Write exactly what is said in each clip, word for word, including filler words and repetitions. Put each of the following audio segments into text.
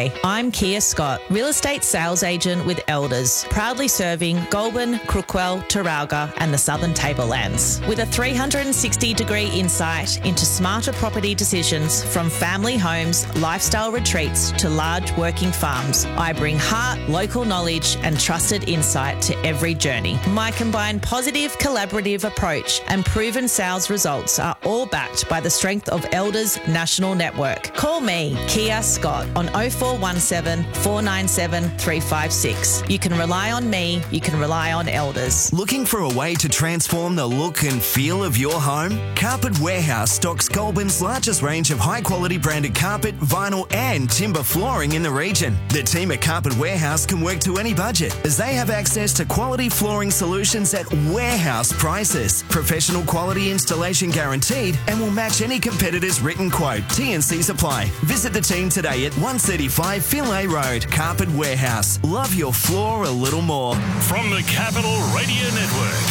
family. I'm Kia Scott, real estate sales agent with Elders, proudly serving Goulburn, Crookwell, Taralga and the Southern Tablelands. With a three hundred sixty degree insight into smarter property decisions from family homes, lifestyle retreats to large working farms, I bring heart, local knowledge and trusted insight to every journey. My combined positive, collaborative approach and proven sales results are all backed by the strength of Elders National Network. Call me, Kia Scott, on oh four one seven, four nine seven, three five six. You can rely on me, you can rely on Elders. Looking for a way to transform the look and feel of your home? Carpet Warehouse stocks Goulburn's largest range of high-quality branded carpet, vinyl and timber flooring in the region. The team at Carpet Warehouse can work to any budget as they have access to quality flooring solutions at warehouse prices. Professional quality installation guaranteed and will match any competitor's written quote. T and C's apply. Visit the team today at one thirty-five Finlay Road. Carpet Warehouse. Love your floor a little more. From the Capital Radio Network.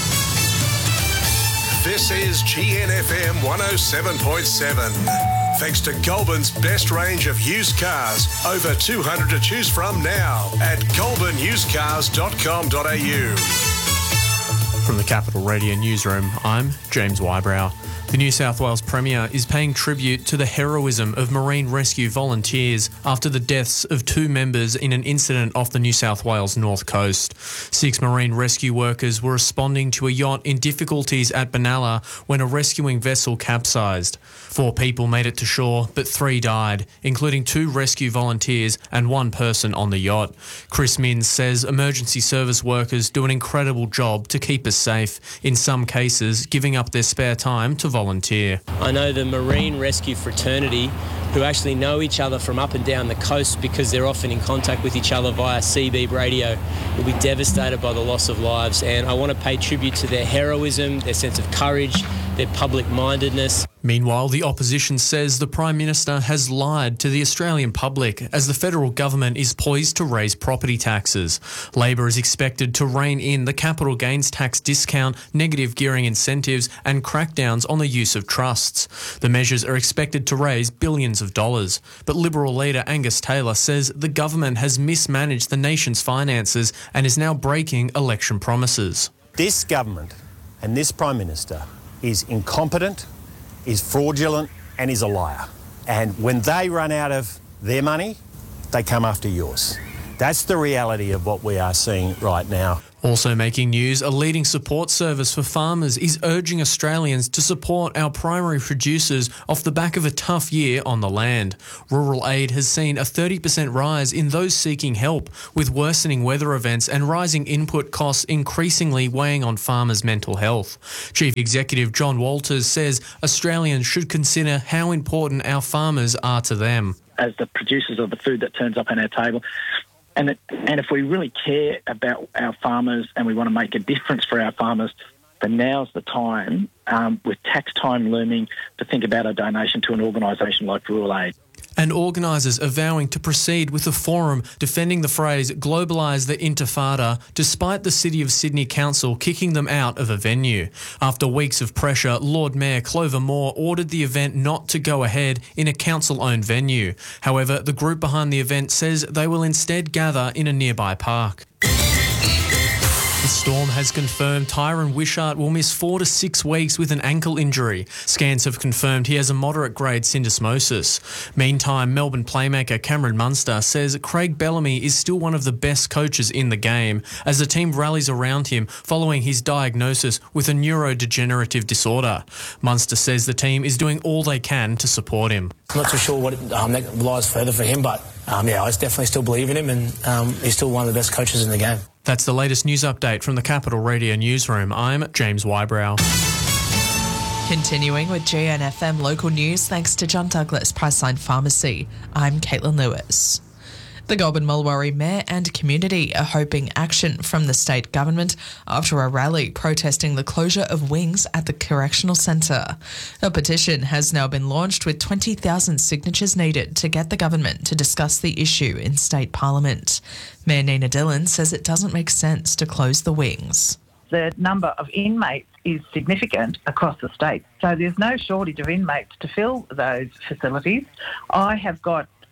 This is G N F M one oh seven point seven. Thanks to Goulburn's best range of used cars. Over two hundred to choose from now at goulburn used cars dot com dot a u. From the Capital Radio Newsroom, I'm James Wybrow. The New South Wales Premier is paying tribute to the heroism of marine rescue volunteers after the deaths of two members in an incident off the New South Wales north coast. Six marine rescue workers were responding to a yacht in difficulties at Benalla when a rescuing vessel capsized. Four people made it to shore, but three died, including two rescue volunteers and one person on the yacht. Chris Minns says emergency service workers do an incredible job to keep us safe, in some cases giving up their spare time to volunteer. I know the Marine Rescue Fraternity, who actually know each other from up and down the coast because they're often in contact with each other via C B radio, will be devastated by the loss of lives, and I want to pay tribute to their heroism, their sense of courage, their public-mindedness. Meanwhile, the opposition says the Prime Minister has lied to the Australian public as the federal government is poised to raise property taxes. Labor is expected to rein in the capital gains tax discount, negative gearing incentives and crackdowns on the use of trusts. The measures are expected to raise billions of dollars. But Liberal leader Angus Taylor says the government has mismanaged the nation's finances and is now breaking election promises. This government and this Prime Minister is incompetent, is fraudulent and is a liar. And when they run out of their money, they come after yours. That's the reality of what we are seeing right now. Also making news, a leading support service for farmers is urging Australians to support our primary producers off the back of a tough year on the land. Rural Aid has seen a thirty percent rise in those seeking help, with worsening weather events and rising input costs increasingly weighing on farmers' mental health. Chief Executive John Walters says Australians should consider how important our farmers are to them. As the producers of the food that turns up on our table, And it, and if we really care about our farmers and we want to make a difference for our farmers, then now's the time, um, with tax time looming, to think about a donation to an organisation like Rural Aid. And organisers are vowing to proceed with a forum defending the phrase globalise the intifada, despite the City of Sydney Council kicking them out of a venue. After weeks of pressure, Lord Mayor Clover Moore ordered the event not to go ahead in a council-owned venue. However, the group behind the event says they will instead gather in a nearby park. The Storm has confirmed Tyron Wishart will miss four to six weeks with an ankle injury. Scans have confirmed he has a moderate-grade syndesmosis. Meantime, Melbourne playmaker Cameron Munster says Craig Bellamy is still one of the best coaches in the game as the team rallies around him following his diagnosis with a neurodegenerative disorder. Munster says the team is doing all they can to support him. I'm not too sure what um, that lies further for him, but um, yeah, I definitely still believe in him, and um, he's still one of the best coaches in the game. That's the latest news update from the Capital Radio Newsroom. I'm James Wybrow. Continuing with G N F M local news, thanks to John Douglas Priceline Pharmacy. I'm Caitlin Lewis. The Goulburn Mulwaree Mayor and community are hoping action from the state government after a rally protesting the closure of wings at the Correctional Centre. A petition has now been launched with twenty thousand signatures needed to get the government to discuss the issue in state parliament. Mayor Nina Dillon says it doesn't make sense to close the wings. The number of inmates is significant across the state, so there's no shortage of inmates to fill those facilities. I have got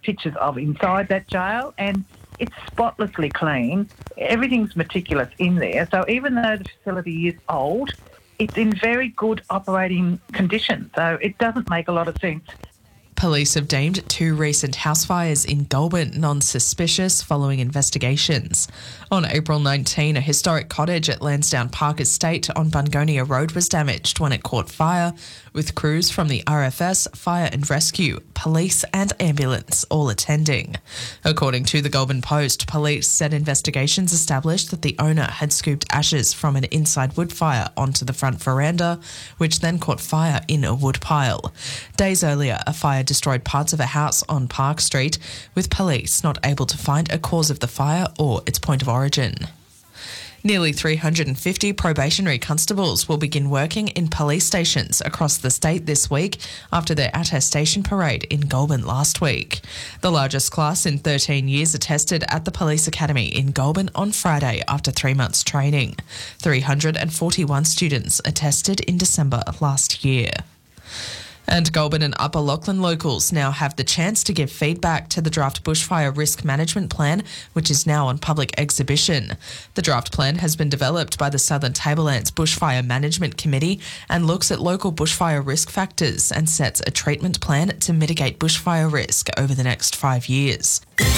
pictures of inside that jail, and it's spotlessly clean. Everything's meticulous in there. So even though the facility is old, it's in very good operating condition. So it doesn't make a lot of sense. Police have deemed two recent house fires in Goulburn non-suspicious following investigations. On April nineteenth, a historic cottage at Lansdowne Park Estate on Bungonia Road was damaged when it caught fire, with crews from the R F S, Fire and Rescue, police and ambulance all attending. According to the Goulburn Post, police said investigations established that the owner had scooped ashes from an inside wood fire onto the front veranda, which then caught fire in a wood pile. Days earlier, a fire destroyed parts of a house on Park Street, with police not able to find a cause of the fire or its point of origin. Nearly three hundred fifty probationary constables will begin working in police stations across the state this week after their attestation parade in Goulburn last week. The largest class in thirteen years attested at the Police Academy in Goulburn on Friday after three months training. three hundred forty-one students attested in December last year. And Goulburn and Upper Lachlan locals now have the chance to give feedback to the draft bushfire risk management plan, which is now on public exhibition. The draft plan has been developed by the Southern Tablelands Bushfire Management Committee and looks at local bushfire risk factors and sets a treatment plan to mitigate bushfire risk over the next five years.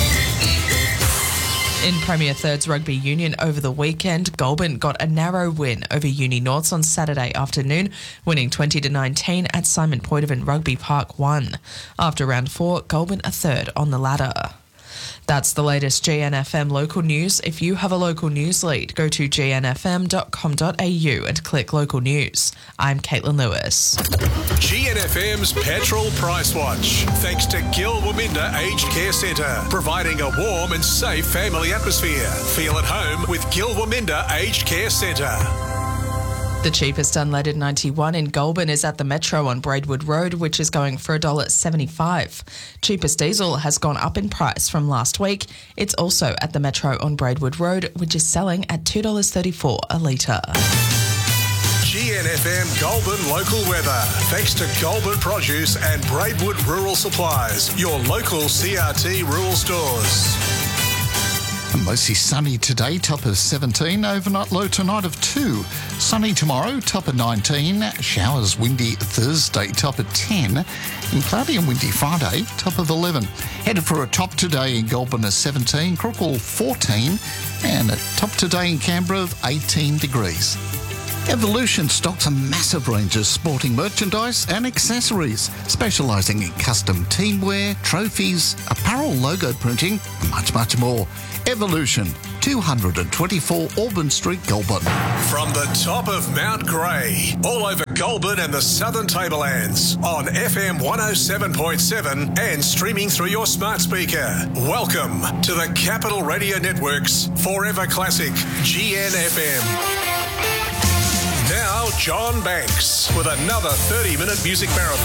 In Premier Thirds Rugby Union over the weekend, Goulburn got a narrow win over Uni Norths on Saturday afternoon, winning twenty to nineteen at Simon Poitevin Rugby Park one. After round four, Goulburn a third on the ladder. That's the latest G N F M local news. If you have a local news lead, go to g n f m dot com dot a u and click local news. I'm Caitlin Lewis. G N F M's Petrol Price Watch. Thanks to Gil Waminda Aged Care Centre, providing a warm and safe family atmosphere. Feel at home with Gil Waminda Aged Care Centre. The cheapest unleaded ninety-one in Goulburn is at the Metro on Braidwood Road, which is going for one dollar seventy-five. Cheapest diesel has gone up in price from last week. It's also at the Metro on Braidwood Road, which is selling at two dollars thirty-four a litre. G N F M Goulburn local weather. Thanks to Goulburn Produce and Braidwood Rural Supplies, your local C R T rural stores. Mostly sunny today, top of seventeen. Overnight low tonight of two. Sunny tomorrow, top of nineteen. Showers windy Thursday, top of ten. And cloudy and windy Friday, top of eleven. Headed for a top today in Goulburn of seventeen. Crookall fourteen. And a top today in Canberra of eighteen degrees. Evolution stocks a massive range of sporting merchandise and accessories, specialising in custom teamwear, trophies, apparel logo printing, and much, much more. Evolution, two twenty-four Auburn Street, Goulburn. From the top of Mount Grey, all over Goulburn and the Southern Tablelands, on F M one oh seven point seven and streaming through your smart speaker. Welcome to the Capital Radio Network's Forever Classic G N F M. Now, John Banks with another thirty-minute music marathon.